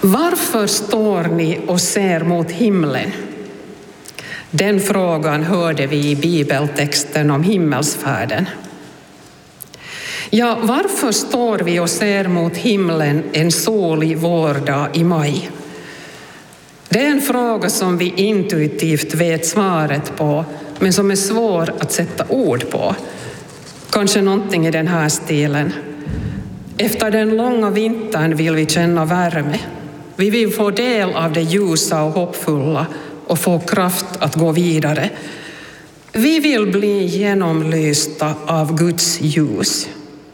Varför står ni och ser mot himlen? Den frågan hörde vi i bibeltexten om himmelsfärden. Ja, varför står vi och ser mot himlen en solig vårdag i maj? Det är en fråga som vi intuitivt vet svaret på, men som är svår att sätta ord på. Kanske någonting i den här stilen. Efter den långa vintern vill vi känna värme. Vi vill få del av det ljusa och hoppfulla och få kraft att gå vidare. Vi vill bli genomlysta av Guds ljus.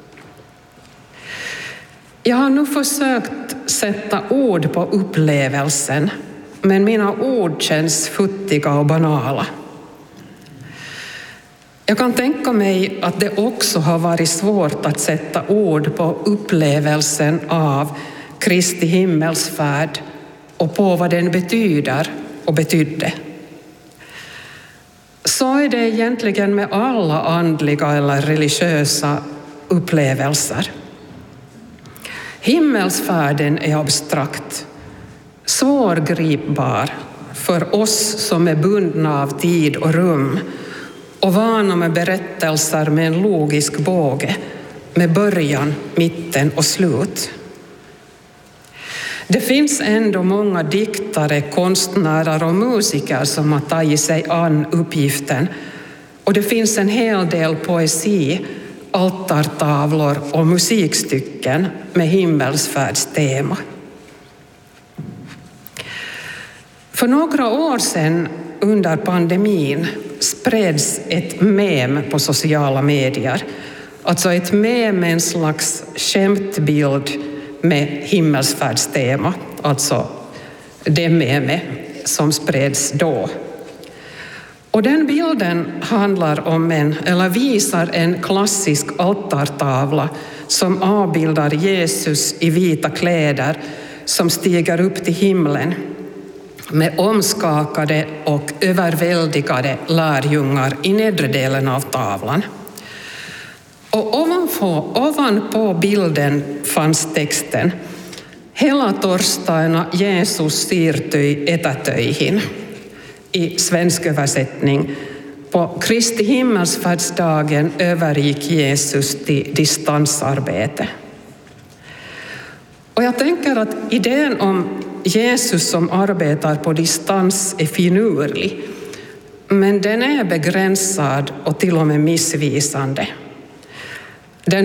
Jag har nu försökt sätta ord på upplevelsen, men mina ord känns futtiga och banala. Jag kan tänka mig att det också har varit svårt att sätta ord på upplevelsen av Kristi himmelsfärd och på vad den betyder och betydde. Så är det egentligen med alla andliga eller religiösa upplevelser. Himmelsfärden är abstrakt, svårgripbar för oss som är bundna av tid och rum och vana med berättelser med en logisk båge, med början, mitten och slut. Det finns ändå många diktare, konstnärer och musiker som har tagit sig an uppgiften, och det finns en hel del poesi, altartavlor och musikstycken med himmelsfärdstema. För några år sedan under pandemin spreds ett mem på sociala medier. Alltså ett mem med en slags skämtbild med himmelsfärdstema. Alltså det meme som spreds då. Och den bilden handlar om visar en klassisk altartavla som avbildar Jesus i vita kläder som stiger upp till himlen med omskakade och överväldigade lärjungar i nedre delen av tavlan. Och ovanpå bilden fanns texten: "Hela torstaina Jesus siirtyi etätöihin." I svensk översättning: "På Kristi himmelsfärdsdagen övergick Jesus till distansarbete." Och jag tänker att idén om Jesus som arbetar på distans är finurlig, men den är begränsad och till och med missvisande. Den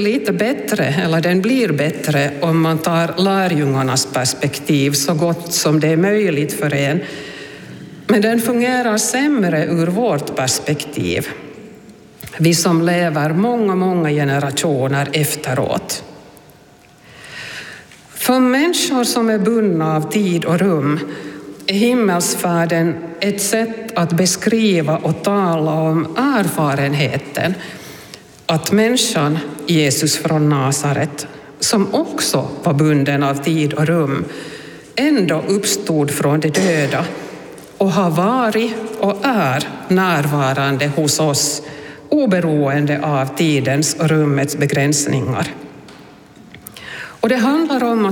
blir bättre om man tar lärjungarnas perspektiv så gott som det är möjligt för en, men den fungerar sämre ur vårt perspektiv, vi som lever många generationer efteråt. För människor som är bundna av tid och rum är himmelsfärden ett sätt att beskriva och tala om erfarenheten att människan Jesus från Nasaret, som också var bunden av tid och rum, ändå uppstod från de döda och har varit och är närvarande hos oss oberoende av tidens och rummets begränsningar. Och det handlar om